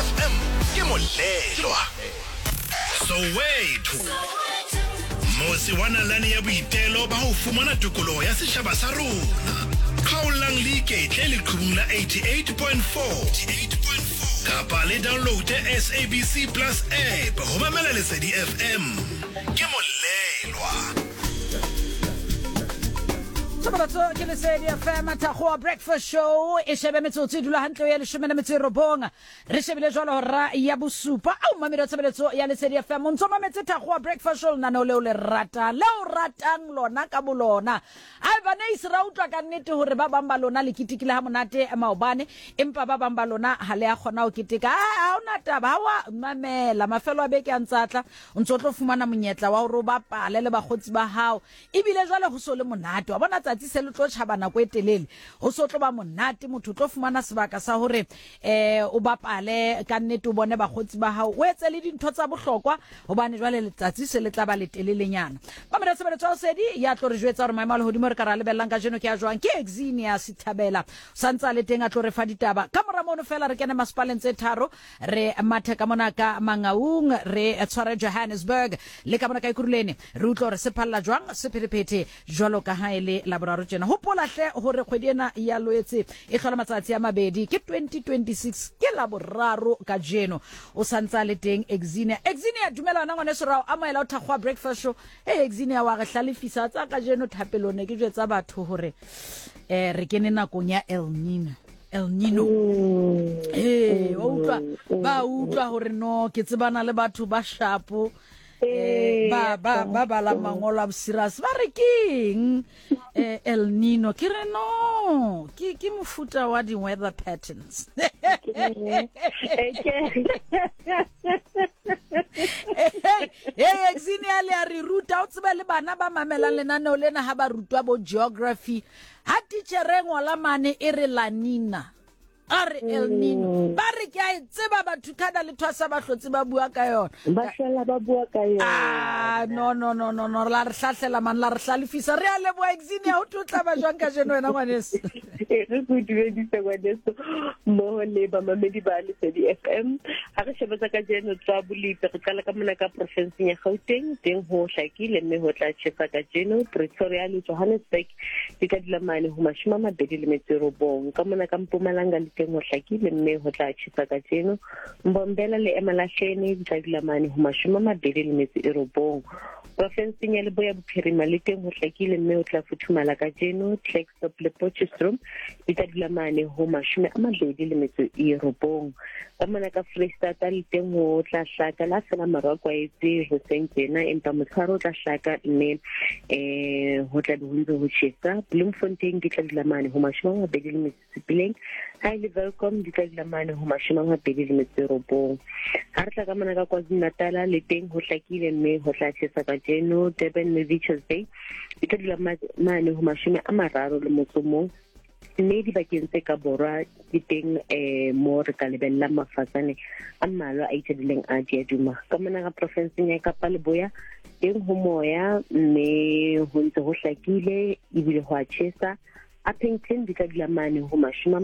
FM ke molelwa. Soweto Mosi wana lani ya boitelo ba ho fumana tokoloho ya setjhaba sa rona. Khaolang le iketle le qhubung la 88.4 kapa le download SABC Plus app ho mamela Lesedi FM ke molelwa. Sobatso ke Lesedi FM Thakgoa breakfast show e shebe metsotso dula hantle ya 19 re shebile jwalo ra ya bosupa au mamira tsebeletso ya Lesedi FM ntoma metse Thakgoa breakfast show nana le rata le o ratang lona ka bolona ai bana isra utlwa ka nnete hore ba bamba lona le kitikile ha monate maobane empa ba bamba lona ha le ya khona o kitika ha ona taba wa mamela mafelo a beke a ntsatla o ntso tlo fumana monyetla wa hore ba pale le bagotsi ba hao ibile jwale ho so le monate wa bona tsatsi se le tlo tšhabana go etelele ho so tlo ba monate motho tlo fumana sebaka sa hore o bapale ka nnete o bone bagotsi ba hao o etse le dintho tsa bohlokwa hobane jwale letsatsi se le tla ba le telelenyana ba mo retsebeletso o sedi ya tlo re jwetsa hore maemo le hodimo re ka ra lebellang ka jeno ke ya jwang ke Exinia Sithabela santsa le teng a tlo re fa ditaba ka mora mono fela re kene maspaleng tse tharo re mathe ka mona ka Mangaung re tshware Johannesburg le ka mona ka Ikuruleni re utlo re se phalla jwang se phephethe jwalo ka ha ele laboraro tjena hopola hle hore kgwedi ena ya loetse e hlola matsatsi a mabedi ke 2026 ke laboraro ka jeno o santsa le teng Exinia dumela na ngwane sorao amoela o Thakgoa breakfast show Exinia wa re hlalefisa tsa ka jeno thapelone ke jwetsa batho hore re kene nakong ya El Nino ba utlwa hore no ke tsebana le batho ba shapo ba la mangolo a serious ba re keng El Nino ke re no ke mofuta wa di weather patterns Exinia le a re ruta o tseba le bana ba mamelang lenaneo lena ha ba rutwa bo geography ha teacher ngola mane e re La Nina are El Nino ba re ke a tseba batho kana le thwasa ba hlotse ba bua ka yona ba hlela ba bua ka yona no la re hlahlela man la re hlalefisa re a le bo Exinia o tla ba jwang ka jeno wena ngwanese re go dumedisa ngwaneso mo le ba mamedi ba Lesedi FM ha re shebetsa ka jeno tsa bolipe re kala ka mona ka province ya Gauteng teng ho hlakile mme ho tla tsheka ka jeno Pretoria le Johannesburg di ka dilamane ho 29 ka mona ka Mpumalanga teng ho hlakile mme ho tla tshisa ka jeno Mbombela le Emalahleni di ka dilamane ho 29 province ya Leboya Bophirima le teng ho hlakile mme o tla futhumala ka jeno Klerksdorp le Potchefstroom di ka dilamane ho 29 ka mona ka Freestata le teng ho tla hlaka la sela marwa etse ho sentjena empa motshwaro o tla hlaka mme ho tla be ho tshisa Bloemfontein di ka dilamane ho 27 High Welcome di ka dilamane ho 29 ha re tla ka mona ka KwaZulu-Natal le teng ho hlakile mme ho tla tshisa ka jeno Durban le Richards Bay di ka dilamane ho 31 mme di bakeng tse ka borwa di teng mo re ka lebella mafatshane a mmalwa a itshedileng a diaduma ka mona ka province ya Kapa Leboya teng ho moya mme ho ntse ho hlakile ebile ho a tshesa a Penton di ka dilamane ho